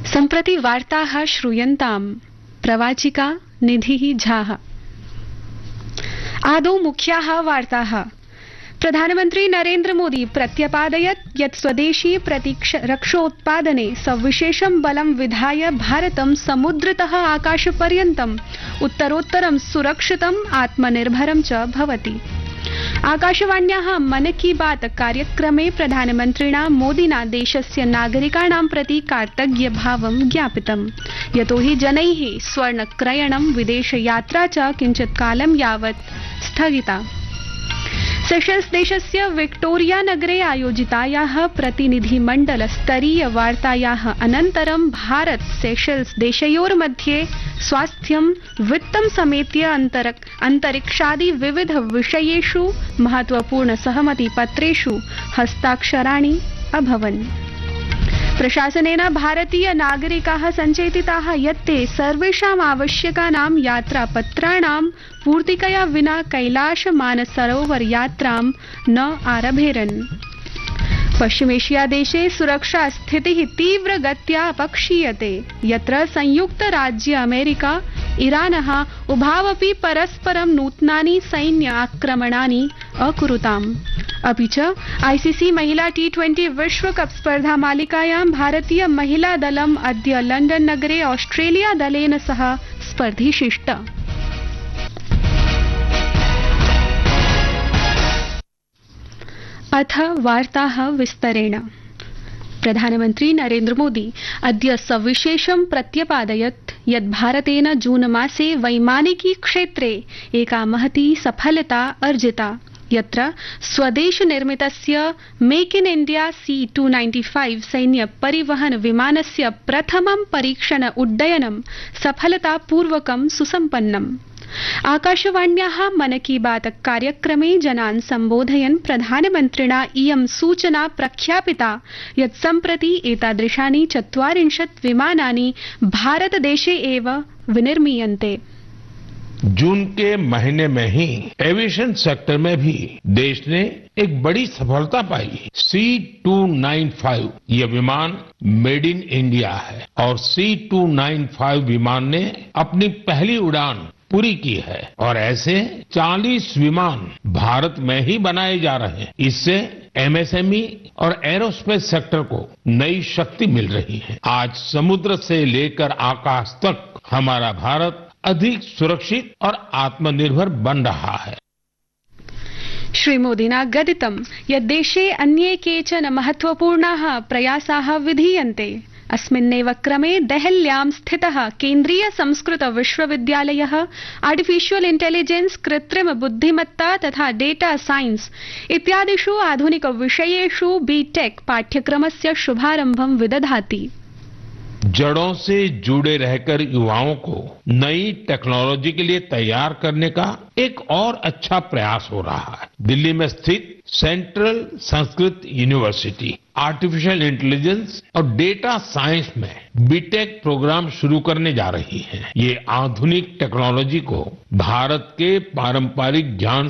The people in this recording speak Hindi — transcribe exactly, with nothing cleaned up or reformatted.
सम्प्रति वार्ताः श्रूयन्ताम् प्रवाचिका निधिः झाः। आदौ मुख्याः वार्ताः। प्रधानमन्त्री नरेन्द्र मोदी प्रत्यपादयत् यत् स्वदेशी रक्षोत्पादने सविशेषं बलं विधाय भारतं समुद्रतः आकाशपर्यन्तम् उत्तरोत्तरं सुरक्षितम् आत्मनिर्भरं च भवति। आकाशवाण्याः मन की बात कार्यक्रमे प्रधानमन्त्रिणा मोदिना देशस्य नागरिकाणां प्रति कार्तज्ञभावं ज्ञापितम्, यतो हि जनैः स्वर्णक्रयणं विदेशयात्रा च किञ्चित् कालं यावत् स्थगिता। सेशेल्स देशस्य विक्टोरिया नगरे आयोजितायाः प्रतिनिधिमण्डल स्तरीय वार्तायाः अनन्तरं भारत सेशेल्स देशयोर्मध्ये स्वास्थ्यं वित्तं समेत्य अन्तरिक्षादि विविध विषयेषु महत्वपूर्ण सहमतिपत्रेषु हस्ताक्षराणि अभवन्। प्रशासनेन भारतीय नागरिकाः सञ्चेतिताः यत् ते सर्वेषाम् आवश्यकानां यात्रापत्राणां पूर्तिकया विना कैलाश मानसरोवर यात्रां न आरभेरन्। पश्चिमेशिया देशे सुरक्षा स्थितिः तीव्रगत्या अपक्षीयते, यत्र संयुक्त राज्य अमेरिका ईरानः उभावपि परस्परं नूतनानि सैन्य आक्रमणानि अकुरुताम्। अपि च आईसीसी महिला टी ट्वेंटी विश्वकप स्पर्धा मालिकायां भारतीय महिला दलम् अद्य लण्डन नगरे ऑस्ट्रेलिया दलेन सह स्पर्धिष्यति। अथ वार्ताः विस्तरेण। प्रधानमन्त्री नरेन्द्र मोदी अद्य सविशेषं प्रत्यपादयत् यत् भारतेन जून मासे वैमानिकी क्षेत्रे एका महती सफलता अर्जिता, यत्र स्वदेश निर्मितस्य make in India C to ninety five सैन्य परिवहन विमानस्य प्रथमं परीक्षण उड्डयनं सफलतापूर्वकं सुसम्पन्नम्। आकाशवाण्याः मन की बात कार्यक्रमे जनान् सम्बोधयन् प्रधानमन्त्रिणा इयं सूचना प्रख्यापिता यत् सम्प्रति एतादृशानि चत्वारिंशत् विमानानि भारतदेशे एव विनिर्मीयन्ते। जून के महीने में ही एविएशन सेक्टर में भी देश ने एक बड़ी सफलता पाई। सी टू नाइन फाइव ये विमान मेड इन इंडिया है और सी टू नाइन फाइव विमान ने अपनी पहली उड़ान पूरी की है और ऐसे चालीस विमान भारत में ही बनाए जा रहे हैं। इससे एमएसएमई और एरोस्पेस सेक्टर को नई शक्ति मिल रही है। आज समुद्र से लेकर आकाश तक हमारा भारत अधिक सुरक्षित और आत्मनिर्भर बन रहा है। श्रीमोदिना गदितं यत् देशे अन्ये केचन महत्वपूर्णाः प्रयासाः विधीयन्ते। अस्मिन्नेव क्रमे देहल्यां स्थितः केन्द्रीय संस्कृत विश्वविद्यालयः आर्टिफिशियल इंटेलिजेंस, कृत्रिम बुद्धिमत्ता तथा डेटा साइंस इत्यादिषु आधुनिक विषयेषु बीटेक पाठ्यक्रमस्य शुभारम्भं विदधाति। जड़ों से जुड़े रहकर युवाओं को नई टेक्नोलॉजी के लिए तैयार करने का एक और अच्छा प्रयास हो रहा है। दिल्ली में स्थित central Sanskrit university artificial intelligence और डेटा साइंस में बीटेक प्रोग्राम शुरू करने जा रही है। ये आधुनिक टेक्नोलॉजी को भारत के पारंपरिक ज्ञान